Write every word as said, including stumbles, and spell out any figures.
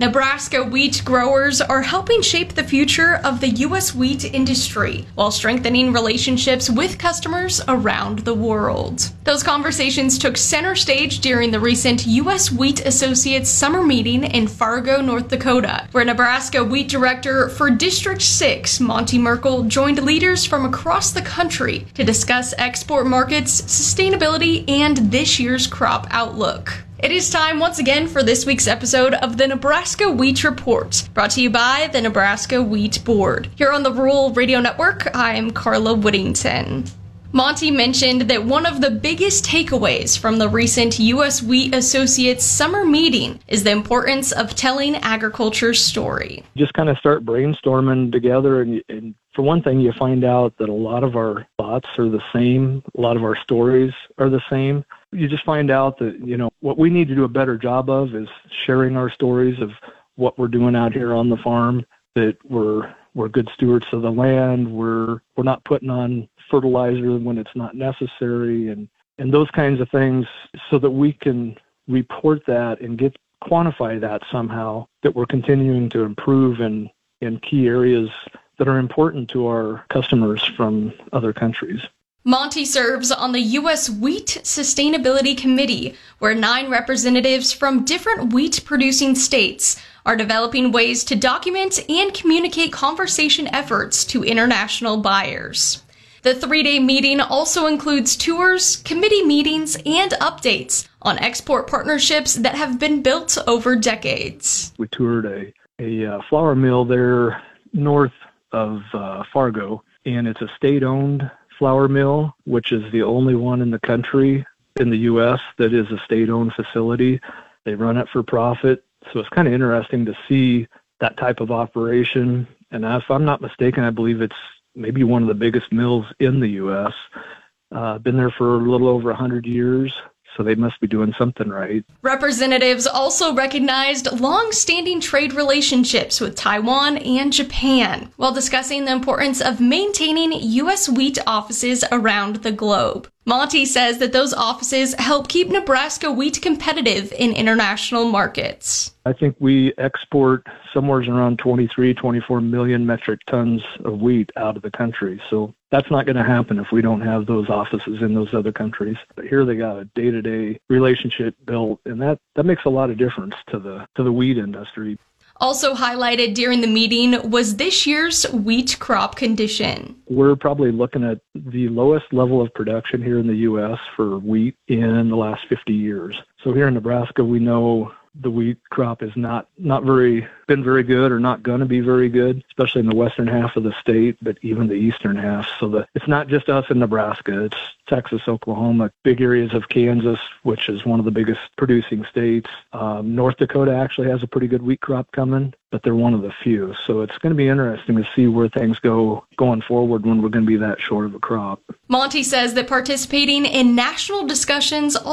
Nebraska wheat growers are helping shape the future of the U S wheat industry while strengthening relationships with customers around the world. Those conversations took center stage during the recent U S Wheat Associates summer meeting in Fargo, North Dakota, where Nebraska Wheat Director for District six, Monty Merkel, joined leaders from across the country to discuss export markets, sustainability, and this year's crop outlook. It is time once again for this week's episode of the Nebraska Wheat Report, brought to you by the Nebraska Wheat Board. Here on the Rural Radio Network, I am Carla Whittington. Monty mentioned that one of the biggest takeaways from the recent U S Wheat Associates summer meeting is the importance of telling agriculture's story. Just kind of start brainstorming together, and, and for one thing, you find out that a lot of our thoughts are the same, a lot of our stories are the same. You just find out that, you know, what we need to do a better job of is sharing our stories of what we're doing out here on the farm, that we're we're good stewards of the land, we're we're not putting on fertilizer when it's not necessary, and, and those kinds of things, so that we can report that and get quantify that somehow, that we're continuing to improve in, in key areas that are important to our customers from other countries. Monty serves on the U S Wheat Sustainability Committee, where nine representatives from different wheat-producing states are developing ways to document and communicate conservation efforts to international buyers. The three-day meeting also includes tours, committee meetings, and updates on export partnerships that have been built over decades. We toured a, a uh, flour mill there north of uh, Fargo, and it's a state-owned flour mill, which is the only one in the country, in the U S, that is a state-owned facility. They run it for profit, so it's kind of interesting to see that type of operation. And if I'm not mistaken, I believe it's maybe one of the biggest mills in the U S. Uh, been there for a little over one hundred years, so they must be doing something right. Representatives also recognized long-standing trade relationships with Taiwan and Japan, while discussing the importance of maintaining U S wheat offices around the globe. Monty says that those offices help keep Nebraska wheat competitive in international markets. I think we export somewhere around twenty-three, twenty-four million metric tons of wheat out of the country. So that's not going to happen if we don't have those offices in those other countries. But here they got a day-to-day relationship built, and that, that makes a lot of difference to the to the wheat industry. Also highlighted during the meeting was this year's wheat crop condition. We're probably looking at the lowest level of production here in the U S for wheat in the last fifty years. So here in Nebraska, we know the wheat crop is not, not very, been very good, or not going to be very good, especially in the western half of the state, but even the eastern half. So the, it's not just us in Nebraska, it's Texas, Oklahoma, big areas of Kansas, which is one of the biggest producing states. Um, North Dakota actually has a pretty good wheat crop coming, but they're one of the few. So it's going to be interesting to see where things go going forward when we're going to be that short of a crop. Monty says that participating in national discussions